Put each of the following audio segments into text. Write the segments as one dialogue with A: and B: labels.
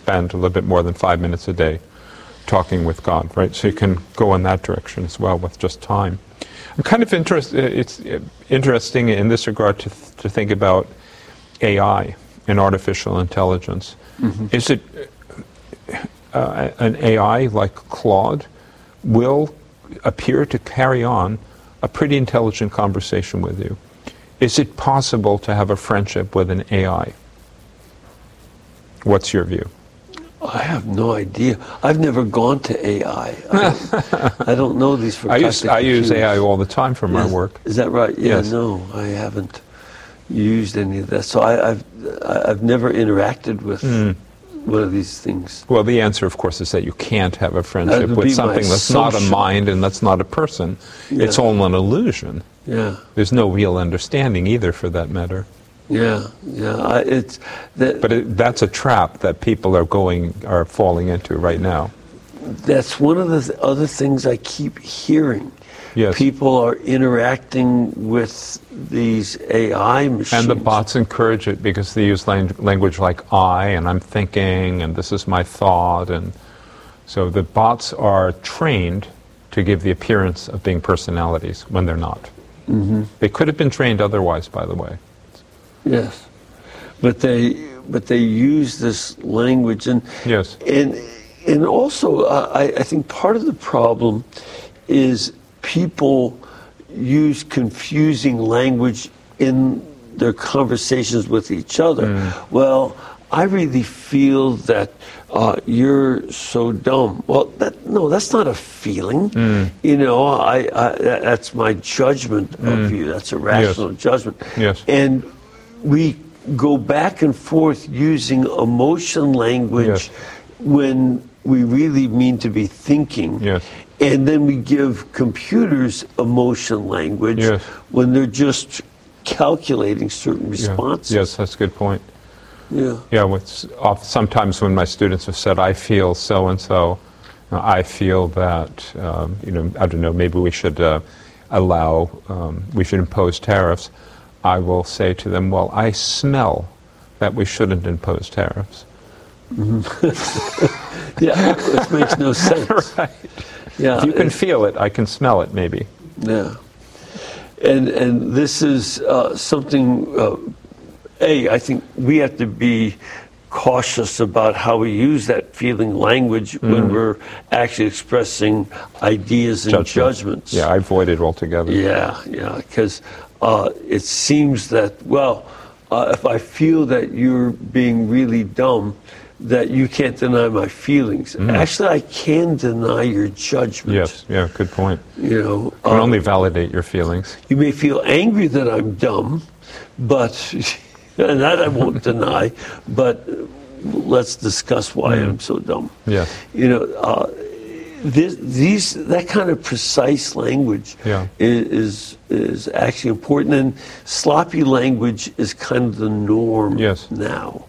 A: spend a little bit more than 5 minutes a day talking with God, right? So you can go in that direction as well with just time. I'm kind of it's interesting in this regard to think about AI and artificial intelligence. Is it an AI like Claude will appear to carry on a pretty intelligent conversation with you? Is it possible to have a friendship with an AI? What's your view?
B: I have no idea. I've never gone to AI. I don't know these for
A: I use AI all the time for my work.
B: Is that right? Yeah,
A: yes.
B: No, I haven't used any of that. So I've never interacted with one of these things.
A: Well, the answer, of course, is that you can't have a friendship with something that's not a mind and that's not a person. Yeah. It's all an illusion.
B: Yeah.
A: There's no real understanding either, for that matter.
B: Yeah, yeah.
A: That's a trap that people are falling into right now.
B: That's one of the other things I keep hearing.
A: Yes.
B: People are interacting with these AI machines.
A: And the bots encourage it because they use language like I, and I'm thinking, and this is my thought. And so the bots are trained to give the appearance of being personalities when they're not. They could have been trained otherwise, by the way.
B: Yes. But they use this language. And,
A: yes.
B: And also, I think part of the problem is people use confusing language in their conversations with each other. Well, I really feel that you're so dumb. Well, that's not a feeling. You know, that's my judgment of you. That's a rational judgment.
A: Yes.
B: And we go back and forth using emotion language when we really mean to be thinking.
A: Yes.
B: And then we give computers emotion language when they're just calculating certain responses.
A: Yes, that's a good point.
B: Yeah.
A: Yeah, sometimes when my students have said, I feel so-and-so, I feel that, I don't know, maybe we should we should impose tariffs. I will say to them, well, I smell that we shouldn't impose tariffs.
B: Yeah, it makes no sense.
A: Right.
B: Yeah,
A: if you can feel it, I can smell it, maybe.
B: Yeah. And this is something, I think we have to be cautious about how we use that feeling language when we're actually expressing ideas and judgments.
A: Yeah, I avoid it altogether.
B: Yeah, because it seems that, if I feel that you're being really dumb, that you can't deny my feelings. Actually, I can deny your judgment.
A: Yes, yeah, good point.
B: You know,
A: you can only validate your feelings.
B: You may feel angry that I'm dumb, but and that I won't deny. But let's discuss why I'm so dumb.
A: Yeah.
B: You know, that kind of precise language is actually important, and sloppy language is kind of the norm now.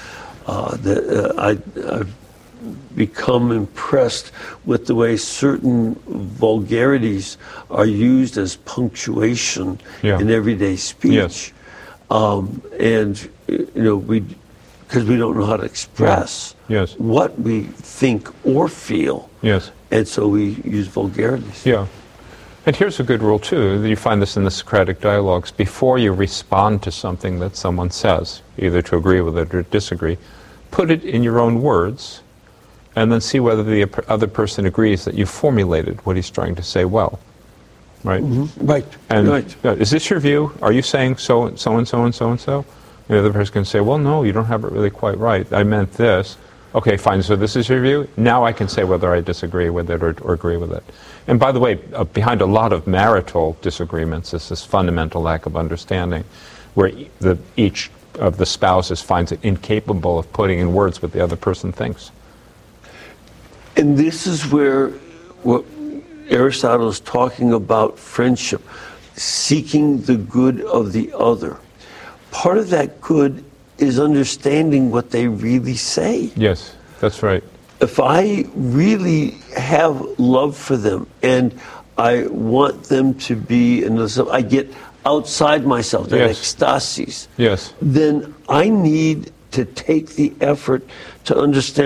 B: I've become impressed with the way certain vulgarities are used as punctuation in everyday speech, and because we don't know how to express what we think or feel, and so we use vulgarities.
A: Yeah. And here's a good rule, too. You find this in the Socratic dialogues. Before you respond to something that someone says, either to agree with it or disagree, put it in your own words, and then see whether the other person agrees that you formulated what he's trying to say well. Right?
B: Right.
A: And is this your view? Are you saying so and so and so and so and so? The other person can say, well, no, you don't have it really quite right. I meant this. Okay, fine, so this is your view? Now I can say whether I disagree with it or agree with it. And by the way, behind a lot of marital disagreements is this fundamental lack of understanding, where each of the spouses finds it incapable of putting in words what the other person thinks.
B: And this is where what Aristotle is talking about friendship, seeking the good of the other. Part of that good is understanding what they really say.
A: Yes, that's right.
B: If I really have love for them and I want them to be, I get outside myself, that ecstasis, then I need to take the effort to understand